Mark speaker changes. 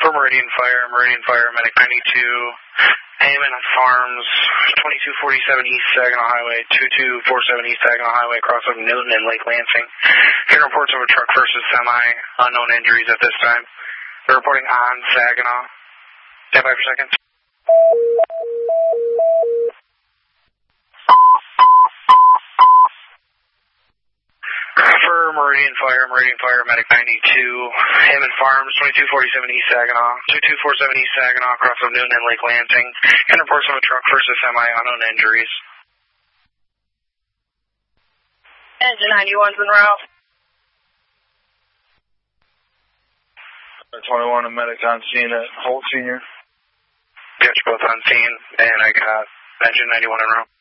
Speaker 1: For Meridian Fire, Medic 92, Hammond Farms, 2247 East Saginaw Highway, 2247 East Saginaw Highway, across of Newton and Lake Lansing. Getting reports of a truck versus semi, unknown injuries at this time. They're reporting on Saginaw. Stand by for seconds. For Meridian Fire, Medic 92, Hammond Farms, 2247 East Saginaw, 2247 East Saginaw, across of Newton and Lake Lansing. Getting reports of a truck versus semi, unknown injuries.
Speaker 2: Engine 91's en route.
Speaker 3: 21 and Medic on scene at Holt Senior.
Speaker 1: Got you both on scene, and I got Engine 91 en route.